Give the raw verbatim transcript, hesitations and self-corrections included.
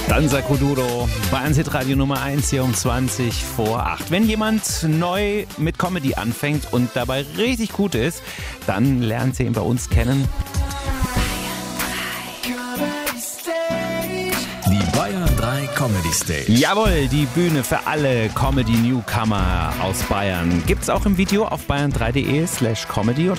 Danza Kuduro, Bayerns Hitradio Nummer eins hier um zwanzig vor acht. Wenn jemand neu mit Comedy anfängt und dabei richtig gut ist, dann lernt ihr ihn bei uns kennen. Die Bayern drei Comedy Stage. Jawohl, die Bühne für alle Comedy-Newcomer aus Bayern. Gibt's auch im Video auf bayern drei punkt de slash comedy oder